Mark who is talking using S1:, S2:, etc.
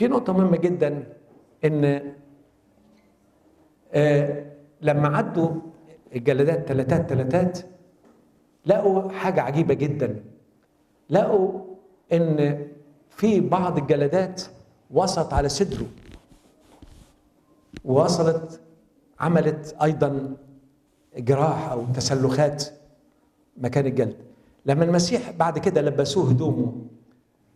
S1: في نقطة مهمة جدا، إن لما عدوا الجلدات تلاتات لقوا حاجة عجيبة جدا. لقوا إن في بعض الجلدات وصلت على صدره، ووصلت عملت أيضا جراح أو تسلخات مكان الجلد. لما المسيح بعد كده لبسوه هدومه